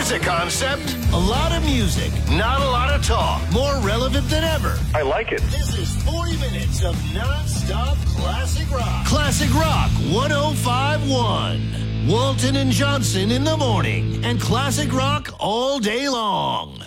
Here's a concept. A lot of music, Not a lot of talk. more relevant than ever. I like it. This is 40 minutes of non-stop classic rock. Classic Rock 105.1. Walton and Johnson in the morning and classic rock all day long.